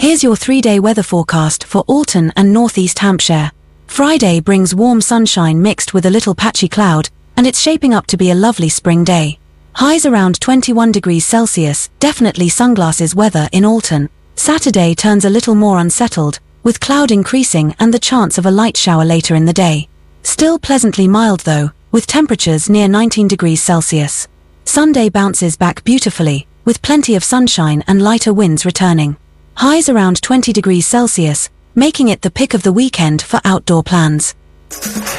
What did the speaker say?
Here's your 3-day weather forecast for Alton and Northeast Hampshire. Friday brings warm sunshine mixed with a little patchy cloud, and it's shaping up to be a lovely spring day. Highs around 21 degrees Celsius, definitely sunglasses weather in Alton. Saturday turns a little more unsettled, with cloud increasing and the chance of a light shower later in the day. Still pleasantly mild though, with temperatures near 19 degrees Celsius. Sunday bounces back beautifully, with plenty of sunshine and lighter winds returning. Highs around 20 degrees Celsius, making it the pick of the weekend for outdoor plans.